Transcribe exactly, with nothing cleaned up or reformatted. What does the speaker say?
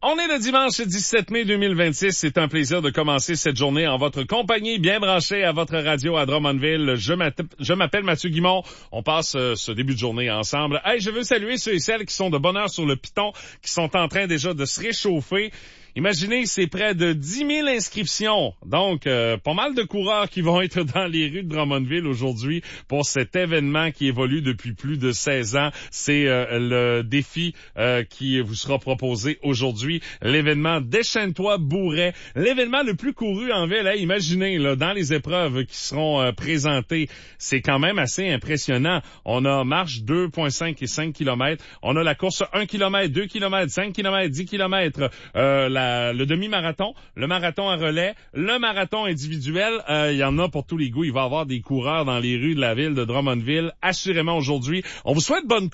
On est le dimanche dix-sept mai deux mille vingt-six. C'est un plaisir de commencer cette journée en votre compagnie, bien branchée à votre radio à Drummondville. Je m'appelle Mathieu Guimond. On passe euh, ce début de journée ensemble. Hey, je veux saluer ceux et celles qui sont de bonne heure sur le piton, qui sont en train déjà de se réchauffer. Imaginez, c'est près de dix mille inscriptions. Donc, euh, pas mal de coureurs qui vont être dans les rues de Drummondville aujourd'hui pour cet événement qui évolue depuis plus de seize ans. C'est euh, le défi euh, qui vous sera proposé aujourd'hui. L'événement Déchaîne-toi-Bourret. L'événement le plus couru en ville. Hey, imaginez, là, dans les épreuves qui seront euh, présentées, c'est quand même assez impressionnant. On a marche deux virgule cinq et cinq kilomètres. On a la course un kilomètre, deux kilomètres, cinq kilomètres, dix kilomètres, euh, la le demi-marathon, le marathon à relais, le marathon individuel. Euh, il y en a pour tous les goûts. Il va y avoir des coureurs dans les rues de la ville de Drummondville, assurément aujourd'hui. On vous souhaite bonne course.